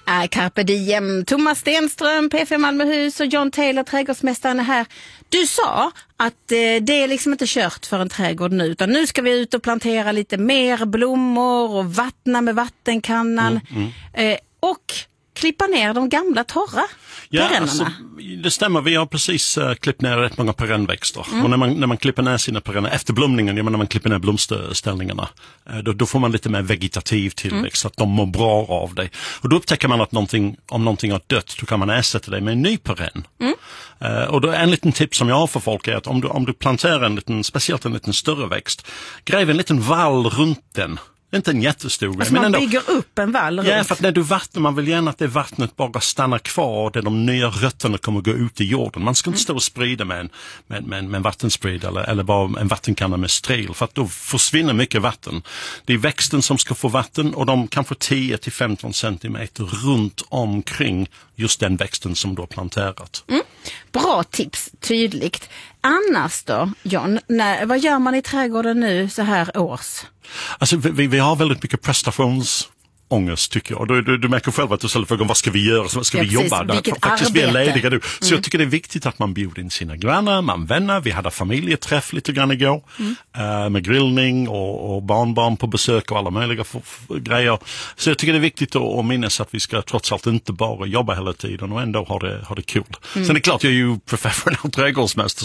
Carpe Diem. Thomas Stenström, P4 Malmöhus och John Taylor, trädgårdsmästaren, är här. Du sa att det är liksom inte kört för en trädgård nu, utan nu ska vi ut och plantera lite mer blommor och vattna med vattenkannan och klippa ner de gamla torra perennerna. Alltså, det stämmer. Vi har precis klippt ner rätt många perennväxter. Och när man klipper ner sina perenner efter blomningen, när man klipper ner blomsterställningarna, då får man lite mer vegetativ tillväxt, så att de mår bra av det. Och då upptäcker man att om någonting har dött, då kan man ersätta det med en ny perenn. Och då en liten tips som jag har för folk är att om du planterar speciellt en liten större växt, gräv en liten vall runt den. Inte en jättestor grej. Alltså man bygger upp en vall runt. Ja, för att när du vattnar, man vill gärna att det vattnet bara stannar kvar där de nya rötterna kommer gå ut i jorden. Man ska inte stå och sprida med en vattensprid eller bara en vattenkanna med strel, för att då försvinner mycket vatten. Det är växten som ska få vatten, och de kanske 10-15 centimeter runt omkring just den växten som du har planterat. Bra tips, tydligt. Annars då, John, vad gör man i trädgården nu så här års? Alltså vi har väldigt mycket prestationsångest, tycker jag. Och du märker själv att du ställer frågan, vad ska vi göra? Vad ska vi jobba? Faktiskt vi är lediga nu. Så jag tycker det är viktigt att man bjuder in sina grannar, vänner. Vi hade familjeträff lite grann igår med grillning och barnbarn på besök och alla möjliga grejer. Så jag tycker det är viktigt att minnas att vi ska trots allt inte bara jobba hela tiden och ändå ha det kul. Sen är det klart, jag är ju professionell trädgårdsmästare,